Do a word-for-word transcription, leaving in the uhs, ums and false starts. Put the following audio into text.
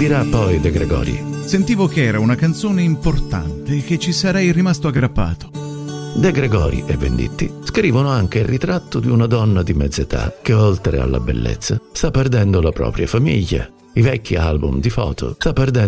Dirà poi De Gregori: sentivo che era una canzone importante e che ci sarei rimasto aggrappato. De Gregori e Venditti scrivono anche il ritratto di una donna di mezz'età che, oltre alla bellezza, sta perdendo la propria famiglia, i vecchi album di foto, sta perdendo